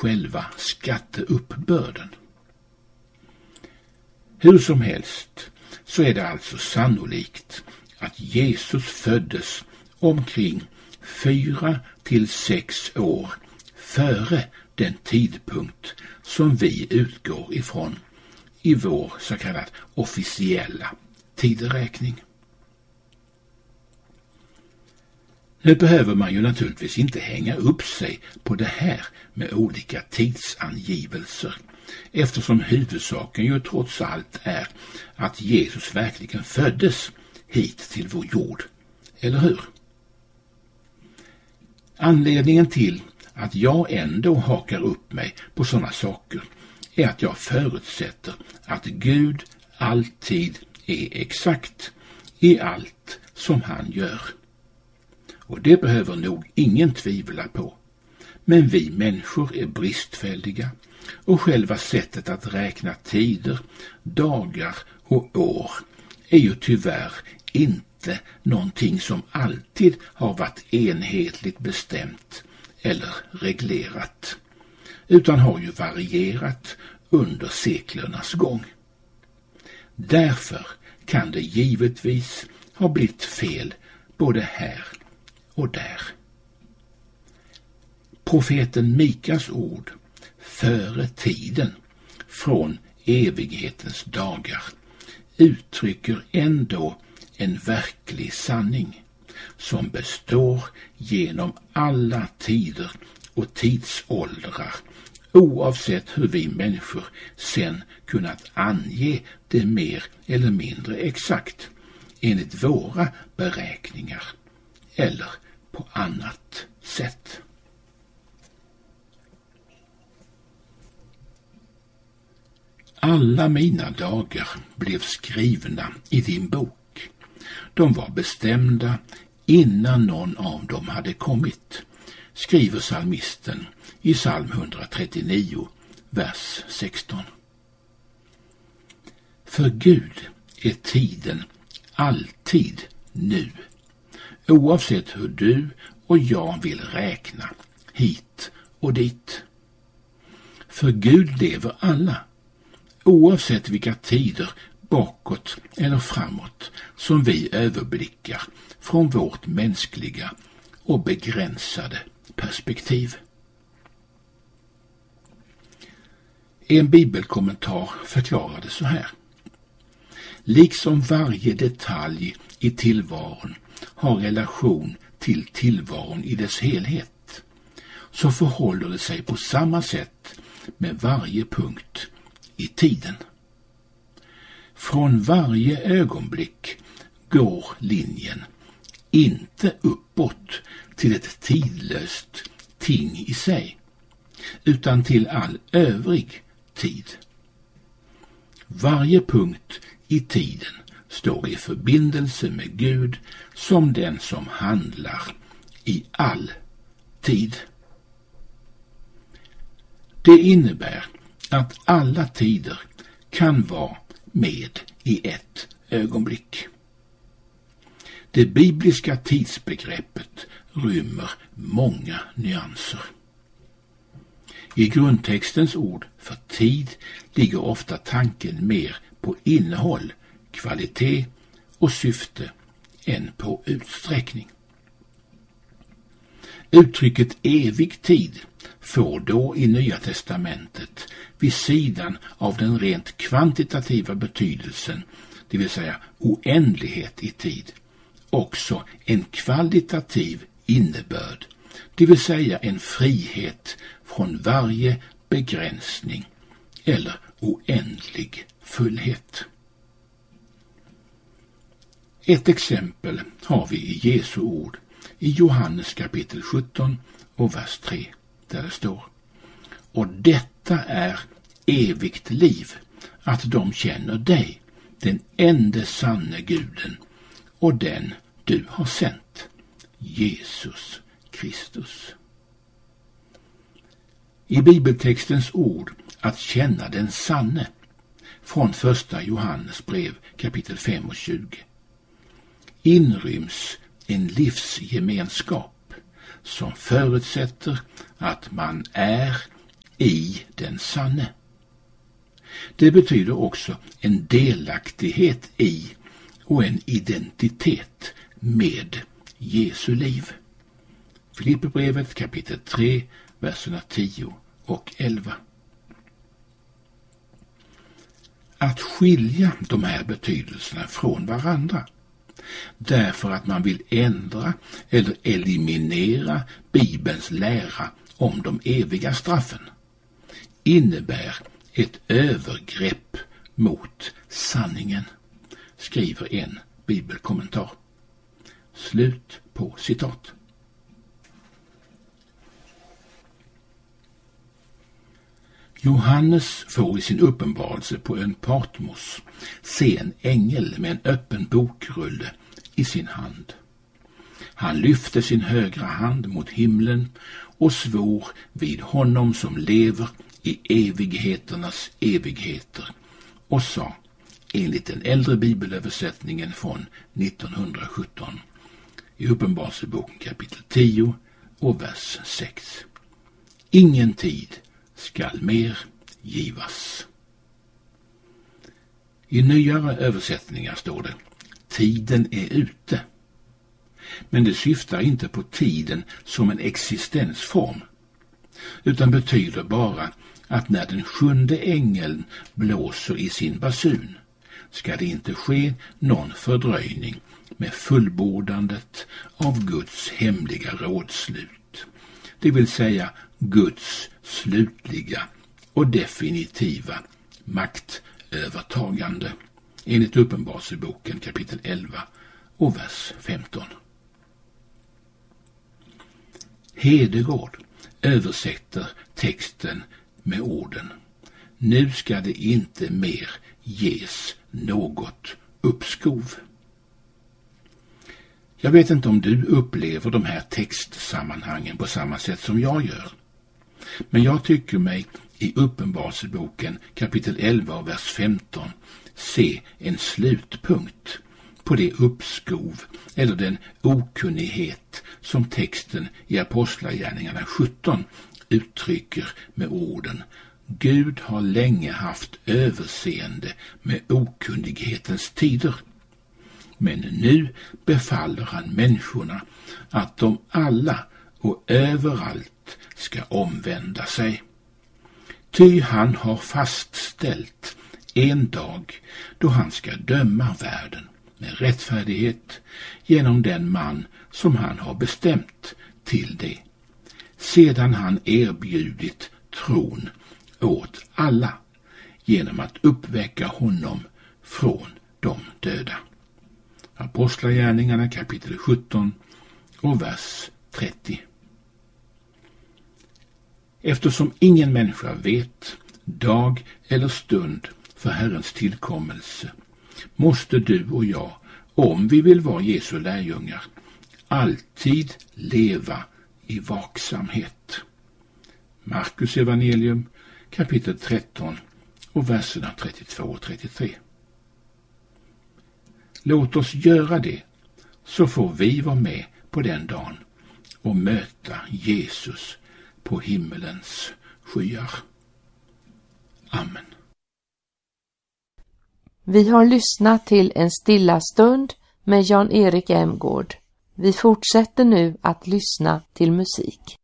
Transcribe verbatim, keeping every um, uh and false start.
själva skatteuppbörden. Hur som helst så är det alltså sannolikt att Jesus föddes omkring fyra till sex år före den tidpunkt som vi utgår ifrån i vår så kallad officiella tideräkning. Nu behöver man ju naturligtvis inte hänga upp sig på det här med olika tidsangivelser, eftersom huvudsaken ju trots allt är att Jesus verkligen föddes hit till vår jord, eller hur? Anledningen till att jag ändå hakar upp mig på sådana saker är att jag förutsätter att Gud alltid är exakt i allt som han gör. Och det behöver nog ingen tvivla på. Men vi människor är bristfälliga och själva sättet att räkna tider, dagar och år är ju tyvärr inte någonting som alltid har varit enhetligt bestämt eller reglerat, utan har ju varierat under seklernas gång. Därför kan det givetvis ha blivit fel både här och där. Profeten Mikas ord före tiden från evighetens dagar uttrycker ändå en verklig sanning som består genom alla tider och tidsåldrar, oavsett hur vi människor sen kunnat ange det mer eller mindre exakt enligt våra beräkningar eller på annat sätt. Alla mina dagar blev skrivna i din bok. De var bestämda innan någon av dem hade kommit, skriver psalmisten i psalm etthundratrettionio, vers sexton. För Gud är tiden alltid nu, oavsett hur du och jag vill räkna hit och dit. För Gud lever alla, oavsett vilka tider bakåt eller framåt som vi överblickar från vårt mänskliga och begränsade perspektiv. En bibelkommentar förklarade så här: liksom varje detalj i tillvaron har relation till tillvaron i dess helhet, så förhåller det sig på samma sätt med varje punkt i tiden. Från varje ögonblick går linjen inte uppåt till ett tidlöst ting i sig, utan till all övrig tid. Varje punkt i tiden står i förbindelse med Gud som den som handlar i all tid. Det innebär att alla tider kan vara med i ett ögonblick. Det bibliska tidsbegreppet rymmer många nyanser. I grundtextens ord för tid ligger ofta tanken mer på innehåll, kvalitet och syfte än på utsträckning. Uttrycket evig tid får då i Nya testamentet vid sidan av den rent kvantitativa betydelsen, det vill säga oändlighet i tid, också en kvalitativ innebörd, det vill säga en frihet från varje begränsning eller oändlig fullhet. Ett exempel har vi i Jesu ord i Johannes kapitel sjutton och vers tre, där det står: och detta är evigt liv, att de känner dig, den ende sanne guden, och den du har sänt, Jesus Kristus. I bibeltextens ord att känna den sanne från första Johannes brev kapitel fem och tjugo inryms en livsgemenskap som förutsätter att man är i den sanne. Det betyder också en delaktighet i och en identitet med Jesu liv. Filipperbrevet kapitel tre, verserna tio och elva. Att skilja de här betydelserna från varandra därför att man vill ändra eller eliminera Bibelns lära om de eviga straffen innebär ett övergrepp mot sanningen, skriver en bibelkommentar. Slut på citat. Johannes får i sin uppenbarelse på ön Patmos se en ängel med en öppen bokrulle i sin hand. Han lyfte sin högra hand mot himlen och svor vid honom som lever i evigheternas evigheter och sa, enligt den äldre bibelöversättningen från nittonhundrasjutton, i Uppenbarelseboken kapitel tio och vers sex. Ingen tid skall mer givas. I nyare översättningar står det, tiden är ute. Men det syftar inte på tiden som en existensform, utan betyder bara att när den sjunde ängeln blåser i sin basun ska det inte ske någon fördröjning med fullbordandet av Guds hemliga rådslut, det vill säga Guds slutliga och definitiva maktövertagande, enligt Uppenbarelseboken kapitel elva och vers femton. Hedegård översätter texten med orden: nu ska det inte mer ges något uppskov. Jag vet inte om du upplever de här textsammanhangen på samma sätt som jag gör. Men jag tycker mig i Uppenbarelseboken kapitel elva och vers femton se en slutpunkt på det uppskov eller den okunnighet som texten i Apostlagärningarna sjutton uttrycker med orden: Gud har länge haft överseende med okunnighetens tider, men nu befaller han människorna att de alla och överallt ska omvända sig. Ty han har fastställt en dag då han ska döma världen med rättfärdighet genom den man som han har bestämt till det, sedan han erbjudit tron åt alla genom att uppväcka honom från de döda. Apostlagärningarna kapitel sjutton och vers trettio. Eftersom ingen människa vet dag eller stund för Herrens tillkommelse, måste du och jag, om vi vill vara Jesu lärjungar, alltid leva i vaksamhet. Markus evangelium kapitel tretton och verserna trettiotvå och trettiotre. Låt oss göra det, så får vi vara med på den dagen och möta Jesus på himmelens skyar. Amen. Vi har lyssnat till en stilla stund med Jan-Erik Emgård. Vi fortsätter nu att lyssna till musik.